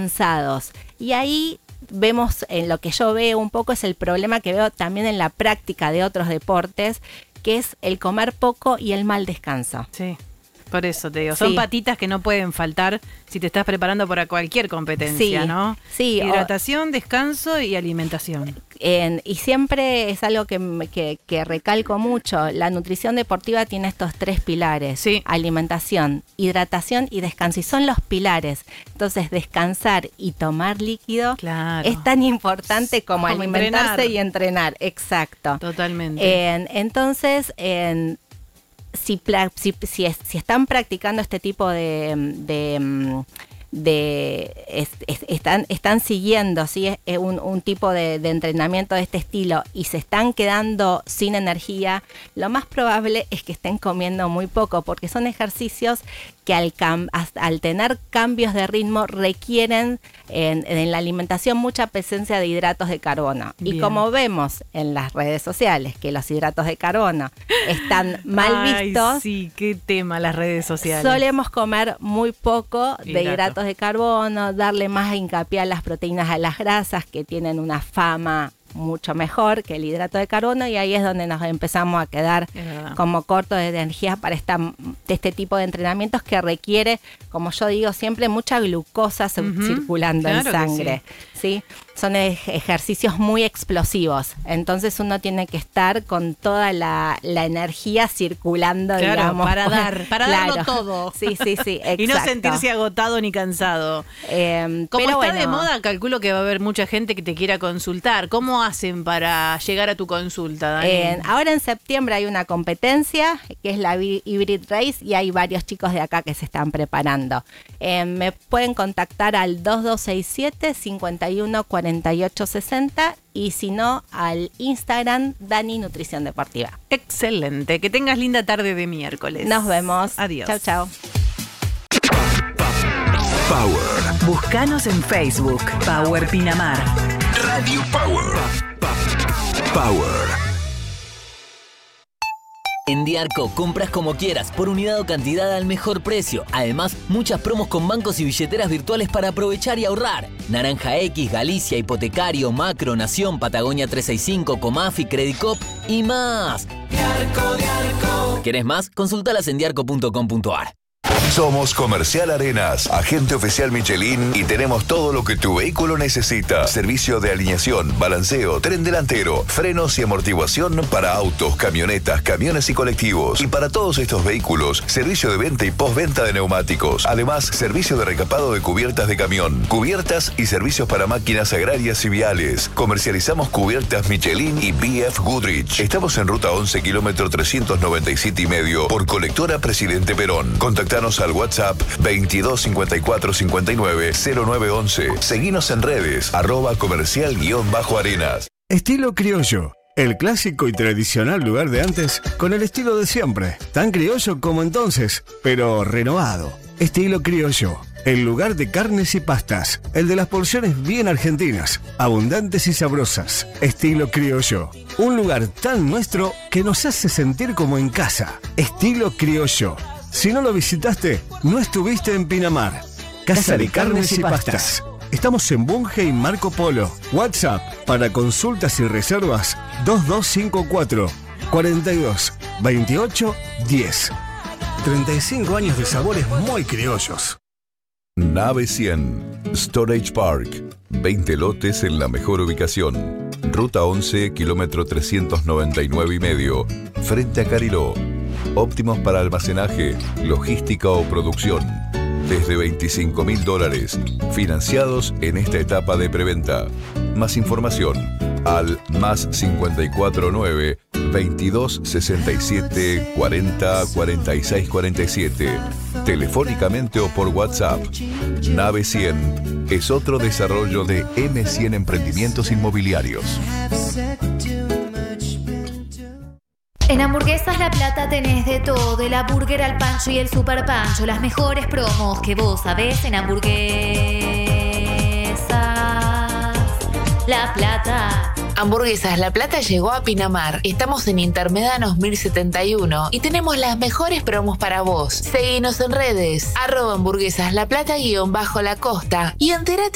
cansados. Y ahí vemos, en lo que yo veo un poco, es el problema que veo también en la práctica de otros deportes, que es el comer poco y el mal descanso. Sí. Por eso te digo, son patitas que no pueden faltar si te estás preparando para cualquier competencia, ¿no? Sí. Hidratación, descanso y alimentación. Y siempre es algo que recalco mucho. La nutrición deportiva tiene estos 3 pilares. Sí. Alimentación, hidratación y descanso. Y son los pilares. Entonces, descansar y tomar líquido es tan importante como alimentarse y entrenar. Exacto. Totalmente. Entonces, si están practicando este tipo están siguiendo, ¿sí? un tipo de entrenamiento de este estilo y se están quedando sin energía, lo más probable es que estén comiendo muy poco, porque son ejercicios que al tener cambios de ritmo requieren en la alimentación mucha presencia de hidratos de carbono. Bien. Y como vemos en las redes sociales que los hidratos de carbono están mal vistos. Sí, qué tema las redes sociales. Solemos comer muy poco de hidratos de carbono, darle más hincapié a las proteínas, a las grasas, que tienen una fama mucho mejor que el hidrato de carbono, y ahí es donde nos empezamos a quedar como cortos de energía para este tipo de entrenamientos que requiere, como yo digo siempre, mucha glucosa circulando en sangre. ¿Sí? Son ejercicios muy explosivos, entonces uno tiene que estar con toda la energía circulando, digamos. Para darlo todo. Sí, exacto. Y no sentirse agotado ni cansado. Como está de moda, calculo que va a haber mucha gente que te quiera consultar. ¿Cómo hacen para llegar a tu consulta, Dani? Ahora en septiembre hay una competencia que es la Hybrid Race y hay varios chicos de acá que se están preparando. Me pueden contactar al 2267 51 48 60 y si no al Instagram Dani Nutrición Deportiva. Excelente, que tengas linda tarde de miércoles. Nos vemos. Adiós. Chau. Power. Búscanos en Facebook, Power Pinamar. Radio Power. Power. En Diarco compras como quieras, por unidad o cantidad al mejor precio. Además, muchas promos con bancos y billeteras virtuales para aprovechar y ahorrar. Naranja X, Galicia, Hipotecario, Macro, Nación, Patagonia 365, Comafi, Credicop y más. Diarco. ¿Querés más? Consultalas en diarco.com.ar. Somos Comercial Arenas, agente oficial Michelin y tenemos todo lo que tu vehículo necesita. Servicio de alineación, balanceo, tren delantero, frenos y amortiguación para autos, camionetas, camiones y colectivos. Y para todos estos vehículos, servicio de venta y postventa de neumáticos. Además, servicio de recapado de cubiertas de camión, cubiertas y servicios para máquinas agrarias y viales. Comercializamos cubiertas Michelin y BF Goodrich. Estamos en ruta 11, kilómetro 397,5 por colectora Presidente Perón. Contactanos al WhatsApp 22 54 59 0911. Seguinos en redes @comercial_arenas. Estilo criollo. El clásico y tradicional lugar de antes con el estilo de siempre. Tan criollo como entonces, pero renovado. Estilo criollo. El lugar de carnes y pastas. El de las porciones bien argentinas, abundantes y sabrosas. Estilo criollo. Un lugar tan nuestro que nos hace sentir como en casa. Estilo criollo. Si no lo visitaste, no estuviste en Pinamar. Casa de Carnes y Pastas. Estamos en Bunge y Marco Polo. WhatsApp para consultas y reservas 2254 42 28 10. 35 años de sabores muy criollos. Nave 100, Storage Park, 20 lotes en la mejor ubicación. Ruta 11, kilómetro 399,5, frente a Cariló. Óptimos para almacenaje, logística o producción. Desde $25,000, financiados en esta etapa de preventa. Más información al +549 22 67 40 46 47. Telefónicamente o por WhatsApp. Nave 100 es otro desarrollo de M100 Emprendimientos Inmobiliarios. En Hamburguesas La Plata tenés de todo, el hamburguer al pancho y el super pancho, las mejores promos que vos sabés en Hamburguesas La Plata. Hamburguesas La Plata llegó a Pinamar. Estamos en Intermedanos 1071 y tenemos las mejores promos para vos. Seguinos en redes, @hamburguesaslaplata_la costa y entérate